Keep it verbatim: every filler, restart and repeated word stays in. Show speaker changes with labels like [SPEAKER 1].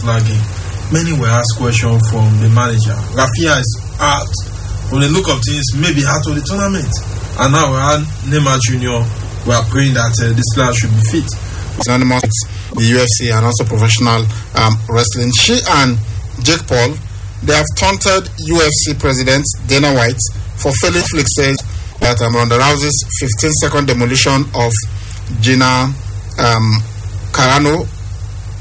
[SPEAKER 1] particular game, many were asked questions from the manager. Rafinha is out. From the look of things, maybe out of the tournament. And now we had Neymar Junior We are praying that uh, this player should be fit.
[SPEAKER 2] Anonymous, the U F C and also professional um, wrestling. She and Jake Paul, they have taunted U F C President Dana White for failing flexes that um, Ronda Rousey's fifteen second demolition of Gina um, Carano